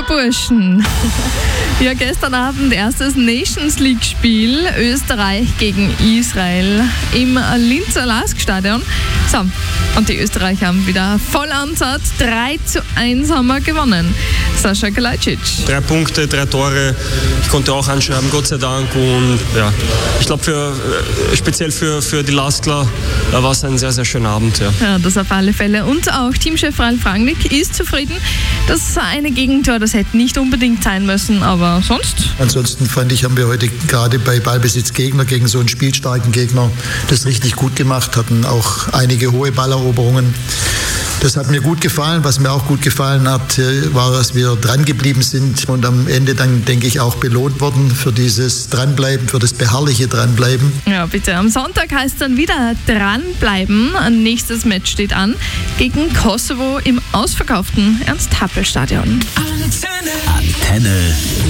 Burschen. Ja, gestern Abend erstes Nations League-Spiel Österreich gegen Israel im Linzer LASK-Stadion. So, und die Österreicher haben wieder Vollansatz. 3:1 haben wir gewonnen. Sascha Kalajdzic. 3 Punkte, 3 Tore. Ich konnte auch anschreiben, Gott sei Dank. Und ja, ich glaube, speziell für die LASKler war es ein sehr, sehr schöner Abend. Ja, das auf alle Fälle. Und auch Teamchef Ralf Rangnick ist zufrieden. Das eine Gegentor, das hätte nicht unbedingt sein müssen, aber sonst? Ansonsten fand ich, haben wir heute gerade bei Ballbesitz Gegner gegen so einen spielstarken Gegner das richtig gut gemacht, hatten auch einige hohe Balleroberungen. Das hat mir gut gefallen. Was mir auch gut gefallen hat, war, dass wir dran geblieben sind und am Ende dann, denke ich, auch belohnt worden für dieses Dranbleiben, für das beharrliche Dranbleiben. Ja, bitte. Am Sonntag heißt dann wieder dranbleiben. Ein nächstes Match steht an gegen Kosovo im ausverkauften Ernst-Happel-Stadion. Antenne.